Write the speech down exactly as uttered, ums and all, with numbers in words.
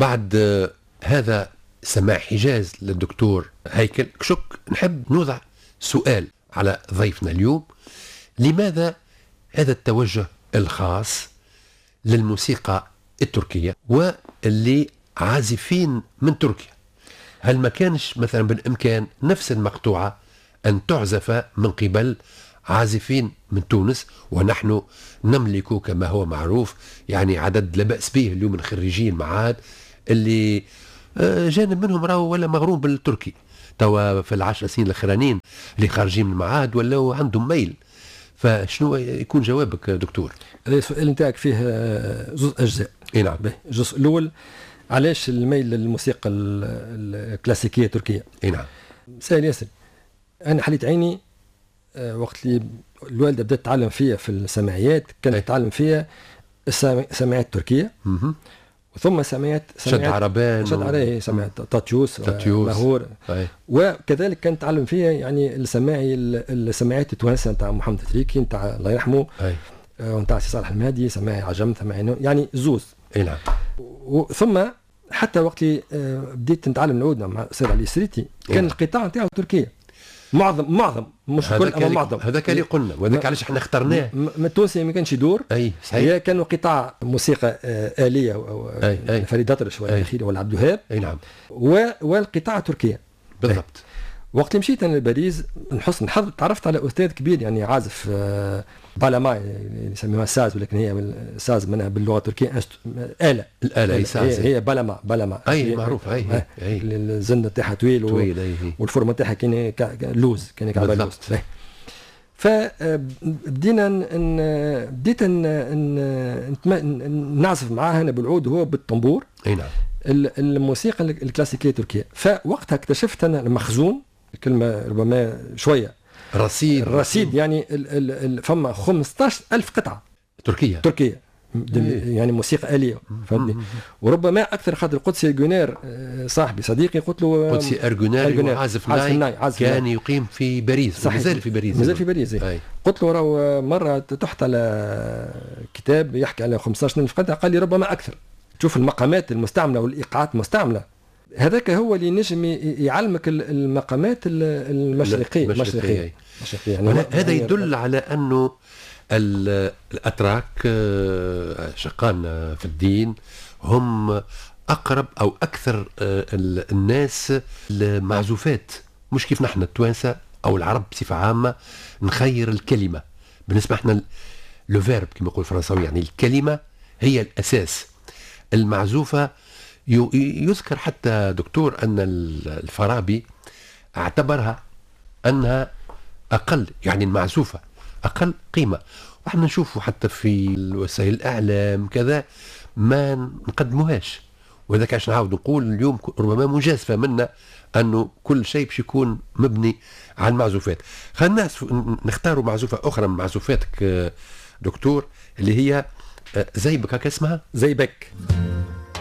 بعد هذا سماع حجاز للدكتور هيكل كشك، نحب نوضع سؤال على ضيفنا اليوم: لماذا هذا التوجه الخاص للموسيقى التركية واللي عازفين من تركيا؟ هل ما كانش مثلا بالإمكان نفس المقطوعة أن تعزف من قبل عازفين من تونس؟ ونحن نملك كما هو معروف يعني عدد لا بأس به اليوم من خريجي المعهد اللي جانب منهم راهو ولا مغروم بالتركي توا في العشر سنين الاخرانيين اللي خارجين من المعهد ولا عندهم ميل. فشنو يكون جوابك دكتور؟ هذا السؤال نتاعك فيه جزء اجزاء. اي نعم. الجزء الاول علاش الميل للموسيقى الكلاسيكيه التركيه؟ اي نعم. سهل ياسر. انا حليت عيني وقت اللي الوالده بدات تعلم فيها في السماعيات، كانت تعلم فيها السماعيات التركيه ثم سمعت شد عربان شد عربان سمعت تاتيوس تاتيوس ماهور، وكذلك كان تعلم فيها يعني السماعي السماعات التوانسه نتاع محمد التريكي نتاع الله يرحمه ونتاع سي صالح المهدي، سماعي عجم سماعي يعني زوز. اي نعم. ثم حتى وقت بديت نتعلم العود مع سير علي السريتي كان القطاع نتاعو تركيا معظم معظم مش كل اما معظم. هذاك اللي قلنا وهذاك علاش احنا اخترناه. ما التونسي ما كانش يدور. اي صحيح. هي كانوا قطاع موسيقى آلية او فريد أطرش ولا الاخير ولا عبد الوهاب. اي نعم. والقطاع تركيا بالضبط. وقت اللي مشيت انا لباريس من حسن الحظ تعرفت على استاذ كبير يعني عازف بالما يسميوها ساز، ولكن هي ساز منها باللغه التركيه آلة. الآلة هي ساز. هي بالما بالما اي معروف. اي اي الزن تاعها طويل, طويل و... والفورمه تاعها كان لوز كان كعب لوز. فبدينا ن... بديت ن... نعزف معاه انا بالعود وهو بالطنبور. اي نعم. الموسيقى الكلاسيكيه التركيه. فوقتها اكتشفت انا المخزون، الكلمه ربما شويه رصيد الرصيد يعني ال ال فما خمسة عشر ألف قطعه تركيه تركيه يعني موسيقى آلية فهمتني. وربما اكثر خاطر قدسي أرجونير صاحبي صديقي قلت له قدسي أرجونير عازف ناي كان يقيم في باريس، مازال في باريس مازال في باريس. قلت له راهو مره تحت على كتاب يحكي على خمسة عشر ألف قطعه، قال لي ربما اكثر. تشوف المقامات المستعمله والايقاعات المستعمله، هذاك هو اللي نجم يعلمك المقامات المشرقيه المشرقيه يعني. هذا يدل على انه الاتراك شقان في الدين هم اقرب او اكثر الناس المعزوفات، مش كيف نحن التوانسه او العرب بصفه عامه نخير الكلمه. بالنسبه احنا لو فيرب كما يقول الفرنساوي يعني الكلمه هي الاساس. المعزوفه يذكر حتى دكتور ان الفارابي اعتبرها انها اقل، يعني المعزوفه اقل قيمه. واحنا نشوفوا حتى في وسائل الاعلام كذا ما نقدموهاش، وهذاك عشان نعاود نقول اليوم ربما مجازفه منا انه كل شيء باش يكون مبني على المعزوفات. خلينا نختاروا معزوفه اخرى من معزوفاتك دكتور اللي هي زيبك، هكا اسمها زيبك.